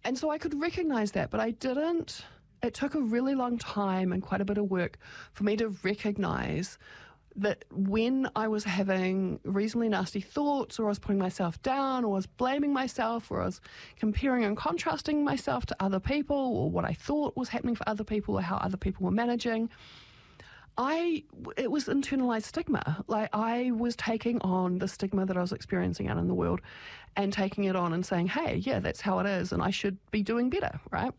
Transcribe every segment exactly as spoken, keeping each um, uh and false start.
And so I could recognize that, but I didn't. It took a really long time and quite a bit of work for me to recognize that when I was having reasonably nasty thoughts, or I was putting myself down, or I was blaming myself, or I was comparing and contrasting myself to other people, or what I thought was happening for other people, or how other people were managing, I, it was internalized stigma. Like, I was taking on the stigma that I was experiencing out in the world and taking it on and saying, hey, yeah, that's how it is, and I should be doing better, right?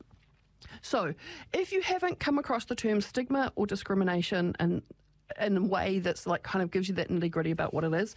So if you haven't come across the term stigma or discrimination and in a way that's like kind of gives you that nitty-gritty about what it is,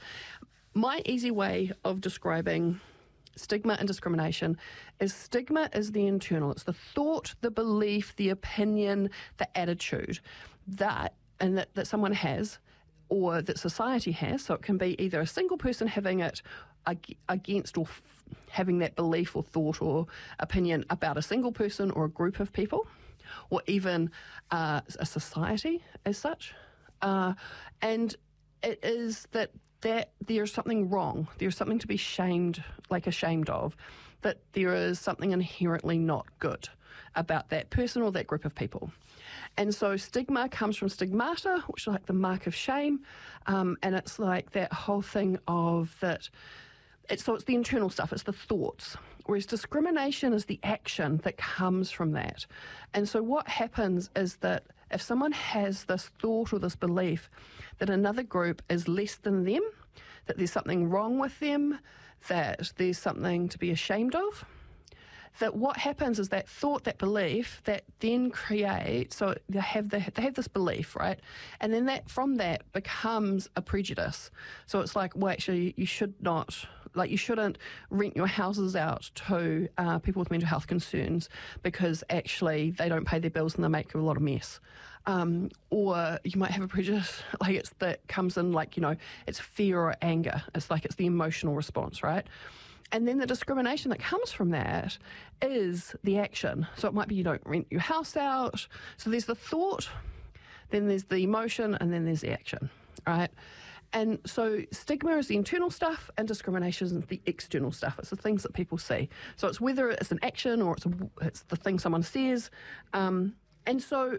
my easy way of describing stigma and discrimination is stigma is the internal. It's the thought, the belief, the opinion, the attitude that and that, that someone has or that society has. So it can be either a single person having it ag- against or f- having that belief or thought or opinion about a single person or a group of people, or even uh, a society as such. Uh, and it is that, that there's something wrong. There's something to be shamed, like ashamed of, that there is something inherently not good about that person or that group of people. And so stigma comes from stigmata, which is like the mark of shame, um, and it's like that whole thing of that. It's, so it's the internal stuff, it's the thoughts, whereas discrimination is the action that comes from that. And so what happens is that if someone has this thought or this belief that another group is less than them, that there's something wrong with them, that there's something to be ashamed of, that what happens is that thought, that belief, that then creates, so they have the, they have this belief, right? And then that from that becomes a prejudice. So it's like, well, actually, you should not, like you shouldn't rent your houses out to uh, people with mental health concerns because actually they don't pay their bills and they make a lot of mess. Um, or you might have a prejudice, like it's that comes in like, you know, it's fear or anger. It's like it's the emotional response, right? And then the discrimination that comes from that is the action. So it might be you don't rent your house out. So there's the thought, then there's the emotion, and then there's the action, right? And so stigma is the internal stuff and discrimination is the external stuff. It's the things that people see. So it's whether it's an action or it's, a, it's the thing someone says. Um, and so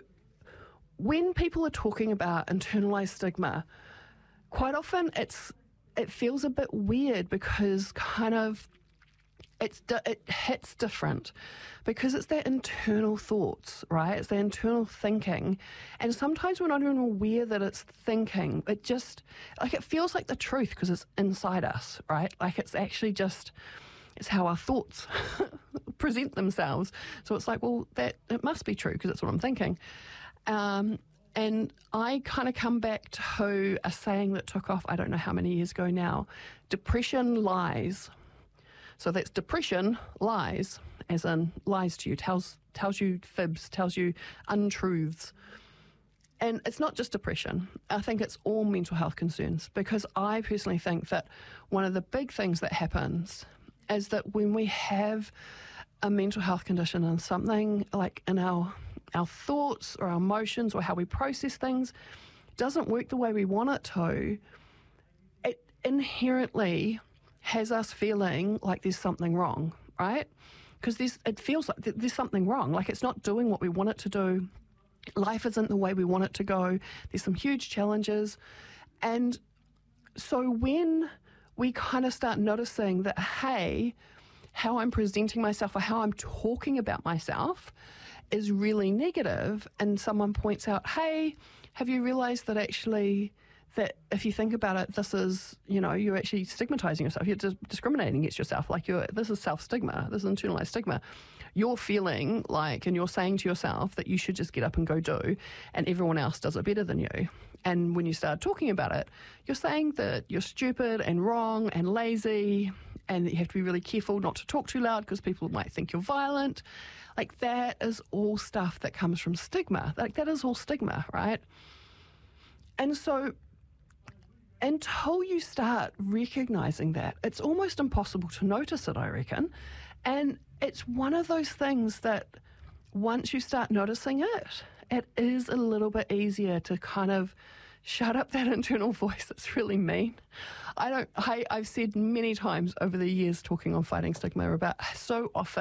when people are talking about internalized stigma, quite often it's it feels a bit weird because kind of it's di- it hits different because it's their internal thoughts, right? It's their internal thinking. And sometimes we're not even aware that it's thinking. It just, like it feels like the truth because it's inside us, right? Like it's actually just, it's how our thoughts present themselves. So it's like, well, that it must be true because that's what I'm thinking. Um, And I kind of come back to a saying that took off, I don't know how many years ago now, depression lies. So that's depression lies, as in lies to you, tells tells you fibs, tells you untruths. And it's not just depression. I think it's all mental health concerns because I personally think that one of the big things that happens is that when we have a mental health condition and something like in our our thoughts or our emotions or how we process things doesn't work the way we want it to, it inherently has us feeling like there's something wrong, right? Because there's, it feels like there's something wrong, like it's not doing what we want it to do. Life isn't the way we want it to go. There's some huge challenges. And so when we kind of start noticing that, hey, how I'm presenting myself or how I'm talking about myself is really negative, and someone points out, hey, have you realized that actually that if you think about it, this is, you know, you're actually stigmatizing yourself, you're dis- discriminating against yourself, like you're, this is self-stigma, this is internalized stigma. You're feeling like, and you're saying to yourself that you should just get up and go do, and everyone else does it better than you. And when you start talking about it, you're saying that you're stupid and wrong and lazy, and that you have to be really careful not to talk too loud because people might think you're violent. Like that is all stuff that comes from stigma. Like that is all stigma, right? And so until you start recognizing that, it's almost impossible to notice it, I reckon. And it's one of those things that once you start noticing it, it is a little bit easier to kind of shut up that internal voice that's really mean. I don't, I, I've said many times over the years talking on Fighting Stigma about so often